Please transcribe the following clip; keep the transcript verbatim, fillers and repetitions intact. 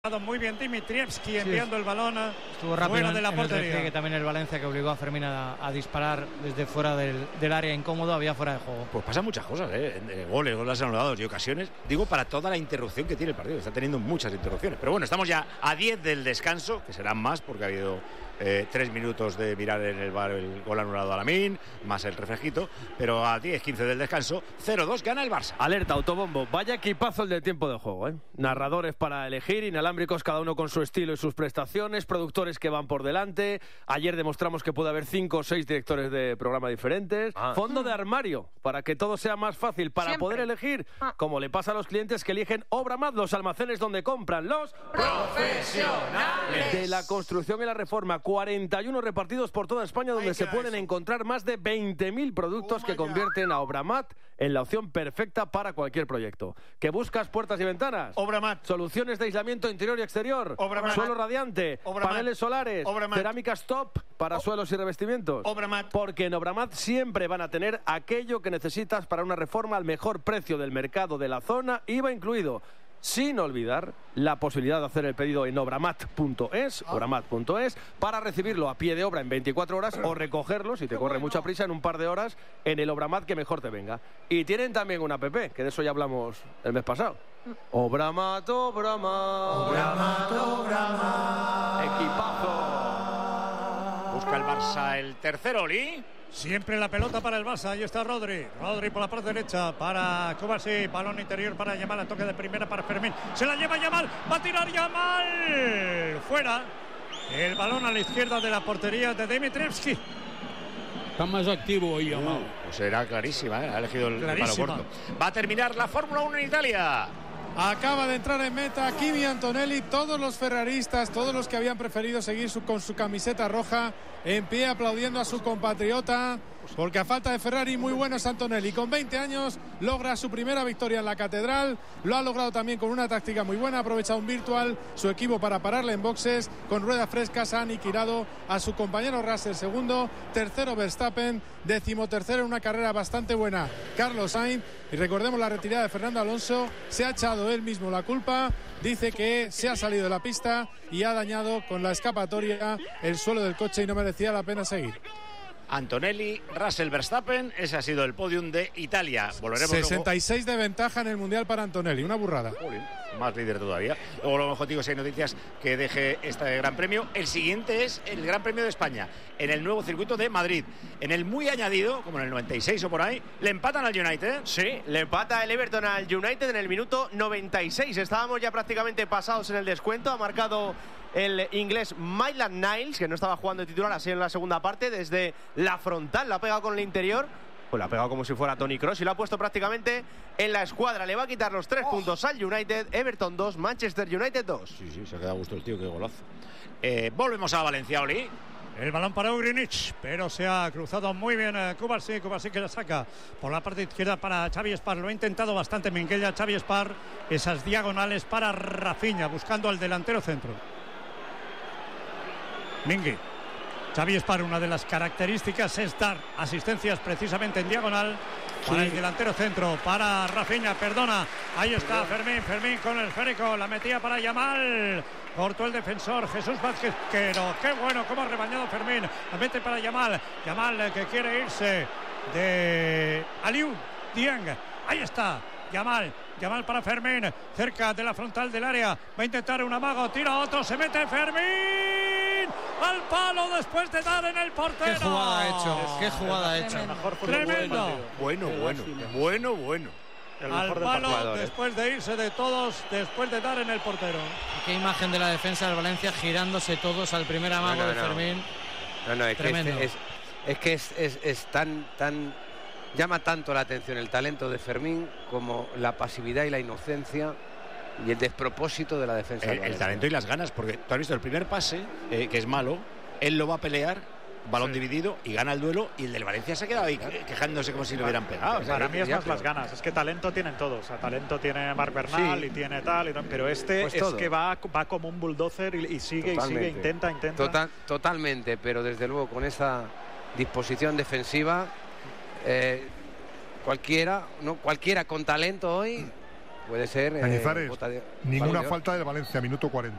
Muy bien Dimitrievski enviando sí, el balón estuvo rápido fuera de la en, portería. En el que también el Valencia, que obligó a Fermín a, a disparar desde fuera del, del área incómodo, había fuera de juego. Pues pasan muchas cosas, ¿eh? Goles, goles anulados y ocasiones. Digo, para toda la interrupción que tiene el partido. Está teniendo muchas interrupciones. Pero bueno, estamos ya a diez del descanso, que serán más porque ha habido eh, tres minutos de mirar en el bar el gol anulado a Lamine, más el refresquito. Pero a diez quince del descanso, cero dos gana el Barça. Alerta, autobombo. Vaya equipazo el de tiempo de juego, ¿eh? Narradores para elegir, inalámbricos, cada uno con su estilo y sus prestaciones, productores que van por delante. Ayer demostramos que puede haber cinco o seis directores de programa diferentes. Ah. Fondo de armario, para que todo sea más fácil, para Siempre. poder elegir, como le pasa a los clientes que eligen Obramat, los almacenes donde compran los profesionales de la construcción y la reforma. cuarenta y uno repartidos por toda España, donde Ay, se pueden eso. encontrar más de veinte mil productos oh que convierten a Obramat en la opción perfecta para cualquier proyecto. ¿Que buscas puertas y ventanas? Obramat. Soluciones de aislamiento interior y exterior. Obramat. Suelo radiante. Obramat. Paneles solares. Obramat. Cerámicas top para o suelos y revestimientos. Obramat. Porque en Obramat siempre van a tener aquello que necesitas para una reforma al mejor precio del mercado de la zona, I V A incluido. Sin olvidar la posibilidad de hacer el pedido en obramat punto es, oh. obramat punto es, para recibirlo a pie de obra en veinticuatro horas o recogerlo, si te corre bueno. mucha prisa, en un par de horas en el Obramat que mejor te venga. Y tienen también una app, que de eso ya hablamos el mes pasado. Obramat, Obramat. Obramat, Obramat. Equipazo. Busca el Barça el tercero, Oli. Siempre la pelota para el Barça. Ahí está Rodri. Rodri por la parte derecha para Kovacic. Balón interior para Yamal. A toque de primera para Fermín. Se la lleva Yamal. Va a tirar Yamal. Fuera. El balón a la izquierda de la portería de Dimitrievski. Está más activo hoy Yamal. Uh, pues era clarísima, ¿eh? Ha elegido el palo corto. Va a terminar la Fórmula uno en Italia. Acaba de entrar en meta Kimi Antonelli. Todos los ferraristas, todos los que habían preferido seguir su, con su camiseta roja, en pie aplaudiendo a su compatriota, porque a falta de Ferrari muy bueno es Antonelli. Con veinte años logra su primera victoria en la Catedral. Lo ha logrado también con una táctica muy buena. Ha aprovechado un virtual su equipo para pararle en boxes. Con ruedas frescas ha aniquilado a su compañero Russell segundo. Tercero Verstappen. Decimotercero en una carrera bastante buena Carlos Sainz. Y recordemos la retirada de Fernando Alonso. Se ha echado él mismo la culpa. Dice que se ha salido de la pista y ha dañado con la escapatoria el suelo del coche y no merecía la pena seguir. Antonelli, Russell, Verstappen, ese ha sido el podium de Italia. Volveremos sesenta y seis luego. De ventaja en el Mundial para Antonelli, una burrada. Jolín, más líder todavía. Luego lo mejor digo, si hay noticias que deje este Gran Premio. El siguiente es el Gran Premio de España, en el nuevo circuito de Madrid. En el muy añadido, como en el noventa y seis o por ahí, le empatan al United. Sí, le empata el Everton al United en el minuto noventa y seis. Estábamos ya prácticamente pasados en el descuento. Ha marcado el inglés Maitland Niles, que no estaba jugando de titular así en la segunda parte, desde la frontal, la ha pegado con el interior, pues la ha pegado como si fuera Toni Kroos y lo ha puesto prácticamente en la escuadra. Le va a quitar los tres oh. puntos al United. Everton dos, Manchester United dos. Sí, sí, se ha quedado a gusto el tío, qué golazo. Eh, volvemos a Valencia, Oli. El balón para Ugrinic, pero se ha cruzado muy bien uh, Kovacic, Kovacic que la saca por la parte izquierda para Xavi Espar. Lo ha intentado bastante Minguella, Xavi Espar. Esas diagonales para Rafinha, buscando al delantero centro. Mingui. Xavi Espar, una de las características es dar asistencias precisamente en diagonal para sí. el delantero centro, para Rafinha, perdona, ahí está Fermín, Fermín con el esférico, la metía para Yamal, cortó el defensor Jesús Vázquez, pero qué bueno cómo ha rebañado Fermín, la mete para Yamal, Yamal que quiere irse de Aliou Dieng, ahí está Yamal, Yamal para Fermín, cerca de la frontal del área, va a intentar un amago, tira otro, se mete Fermín al palo después de dar en el portero. Qué jugada ha hecho, qué jugada ha hecho. Tremendo. Bueno, bueno, bueno, bueno. Al palo después de irse de todos, después de dar en el portero. Qué imagen de la defensa del Valencia girándose todos al primer amago no, no, de no. Fermín. No, no, es Tremendo. que, este, es, es, que es, es, es tan, tan... llama tanto la atención el talento de Fermín como la pasividad y la inocencia y el despropósito de la defensa. El, el talento y las ganas, porque tú has visto el primer pase, eh, que es malo, él lo va a pelear, balón sí. dividido y gana el duelo, y el del Valencia se ha quedado ahí quejándose como si lo hubieran pegado. O sea, para mí es más pero... las ganas, es que talento tienen todos, o sea, talento tiene Marc Bernal sí. y tiene tal, y tal, pero este pues es todo. que va, va como un bulldozer y, y sigue Totalmente. y sigue, intenta, intenta. Total, totalmente, pero desde luego con esa disposición defensiva, eh, cualquiera, no, cualquiera con talento hoy puede ser. Cañizares, eh, de, ninguna falta del Valencia, minuto cuarenta.